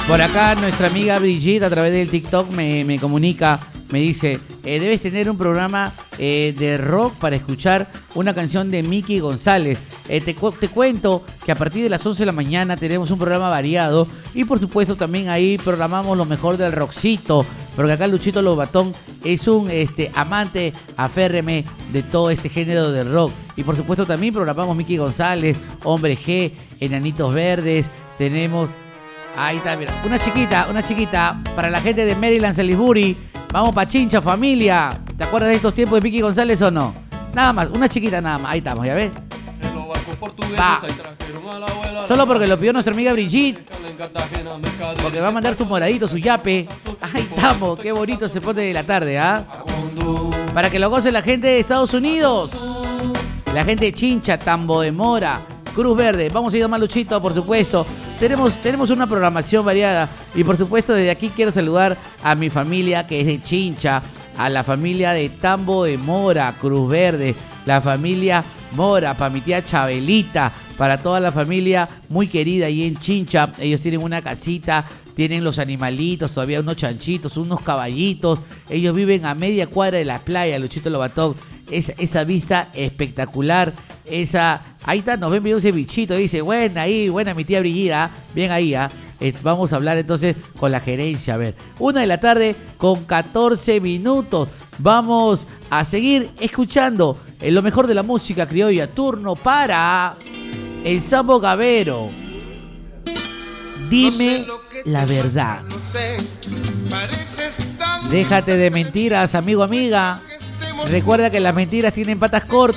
Por acá nuestra amiga Brigitte a través del TikTok me comunica, me dice, debes tener un programa de rock para escuchar una canción de Miki González. Te cuento que a partir de las 11 de la mañana tenemos un programa variado y por supuesto también ahí programamos lo mejor del rockcito, porque acá Luchito Lobatón es un amante aférreme de todo este género del rock. Y por supuesto también programamos Miki González, Hombre G, Enanitos Verdes, tenemos... Ahí está, mira. Una chiquita para la gente de Maryland, Salisbury. Vamos pa' Chincha, familia. ¿Te acuerdas de estos tiempos de Miki González o no? Nada más, una chiquita nada más. Ahí estamos, ¿ya ves? Va. Solo porque lo pidió nuestra amiga Brigitte. Porque va a mandar su moradito, su yape. Ahí estamos, qué bonito se pone de la tarde, ¿ah? Para que lo goce la gente de Estados Unidos. La gente de Chincha, Tambo de Mora, Cruz Verde. Vamos a ir a Maluchito, por supuesto. Tenemos una programación variada y por supuesto desde aquí quiero saludar a mi familia que es de Chincha, a la familia de Tambo de Mora, Cruz Verde, la familia Mora, para mi tía Chabelita, para toda la familia muy querida ahí en Chincha. Ellos tienen una casita, tienen los animalitos, todavía unos chanchitos, unos caballitos. Ellos viven a media cuadra de la playa, Luchito Lobatón. Esa vista espectacular, ahí está, nos ven viendo ese bichito, dice, buena mi tía Brillida, bien ahí, vamos a hablar entonces con la gerencia, a ver, 1 de la tarde con 14 minutos, vamos a seguir escuchando lo mejor de la música criolla, turno para el Sambo Gavero, dime la verdad, déjate de mentiras, amigo, amiga. Recuerda que las mentiras tienen patas cortas.